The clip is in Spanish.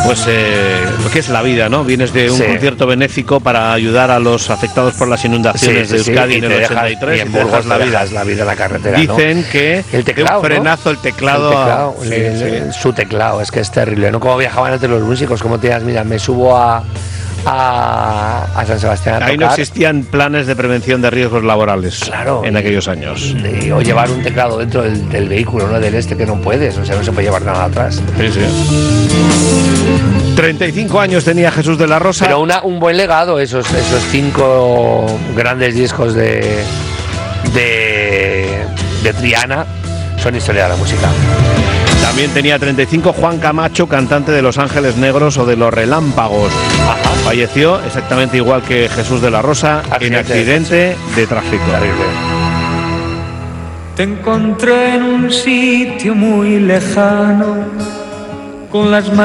Pues lo que es la vida, ¿no? Vienes de un concierto benéfico para ayudar a los afectados por las inundaciones de Euskadi en el 83 y en Burgos la vida en la carretera. Dicen, ¿no?, que el teclado, un frenazo, ¿no? El teclado, su teclado, es que es terrible, ¿no? Como viajaban antes los músicos, como te digas, mira, me subo a San Sebastián a tocar. Ahí no existían planes de prevención de riesgos laborales, claro, en aquellos años. O llevar un teclado dentro del vehículo, ¿no? Del que no puedes, o sea, no se puede llevar nada atrás. Sí. 35 años tenía Jesús de la Rosa. Pero un buen legado, esos 5 grandes discos de Triana son historia de la música. También tenía 35 Juan Camacho, cantante de Los Ángeles Negros o de Los Relámpagos. Ajá. Falleció exactamente igual que Jesús de la Rosa en accidente de tráfico. Terrible. Te encontré en un sitio muy lejano, con las manos